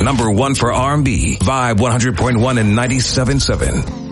number one for R&B, Vibe 100.1 and 97.7.